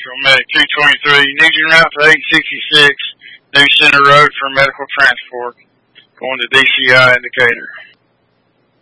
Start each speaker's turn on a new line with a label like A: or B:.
A: Nashville Medic 223. Nugent route to 866 New Center Road for medical transport. Going to DCI indicator.